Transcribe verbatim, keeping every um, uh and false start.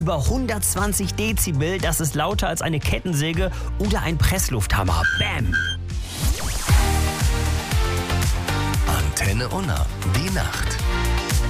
Über hundertzwanzig Dezibel, das ist lauter als eine Kettensäge oder ein Presslufthammer. Bam! Antenne Unna, die Nacht.